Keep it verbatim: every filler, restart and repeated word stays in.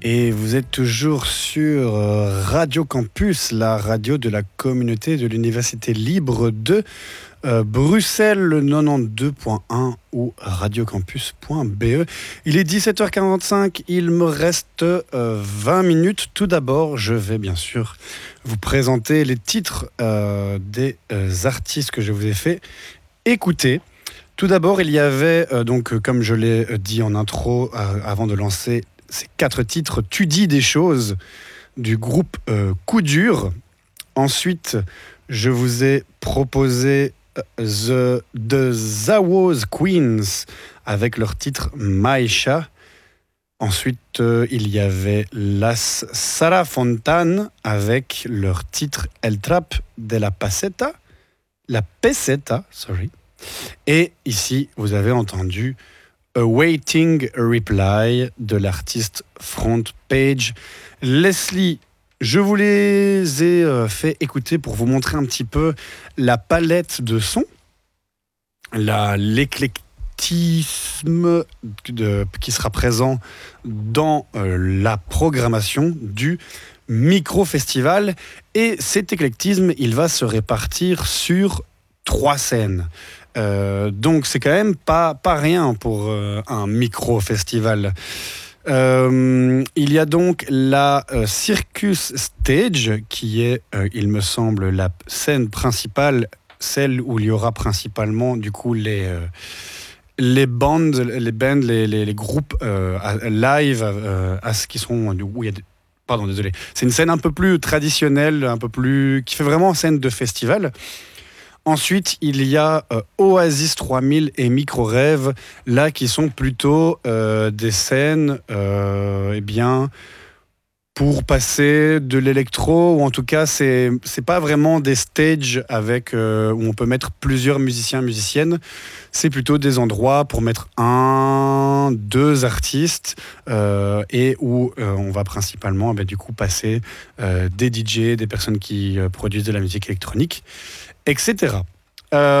Et vous êtes toujours sur Radio Campus, la radio de la communauté de l'Université libre de euh, Bruxelles, quatre-vingt-douze point un ou radiocampus point b e. Il est dix-sept heures quarante-cinq, il me reste euh, vingt minutes. Tout d'abord, je vais bien sûr vous présenter les titres euh, des euh, artistes que je vous ai fait écouter. Tout d'abord, il y avait, euh, donc, euh, comme je l'ai dit en intro, euh, avant de lancer ces quatre titres, Tu dis des choses, du groupe euh, Coup Dur. Ensuite, je vous ai proposé euh, The, The Zawaz Queens avec leur titre Maisha. Ensuite, euh, il y avait Las Sara Fontan avec leur titre El Trap de la Peseta. La Peseta, sorry. Et ici, vous avez entendu Awaiting a Reply de l'artiste Front Page. Leslie, je vous les ai euh, fait écouter pour vous montrer un petit peu la palette de sons, la, l'éclectisme de, qui sera présent dans euh, la programmation du micro-festival. Et cet éclectisme, il va se répartir sur trois scènes. Euh, donc c'est quand même pas, pas rien pour euh, un micro-festival. Euh, il y a donc la euh, Circus Stage, qui est, euh, il me semble, la scène principale, celle où il y aura principalement du coup les, euh, les bands, les, bands, les, les, les groupes euh, live euh, à ce qui sont... Où il y a des, pardon, désolé. C'est une scène un peu plus traditionnelle, un peu plus, qui fait vraiment scène de festival. Ensuite, il y a euh, Oasis trois mille et Micro Rêve, là qui sont plutôt euh, des scènes euh, eh bien, pour passer de l'électro, ou en tout cas, c'est, c'est pas vraiment des stages avec, euh, où on peut mettre plusieurs musiciens, musiciennes. C'est plutôt des endroits pour mettre un, deux artistes euh, et où euh, on va principalement bah, du coup, passer euh, des D J, des personnes qui euh, produisent de la musique électronique, et cetera. Euh,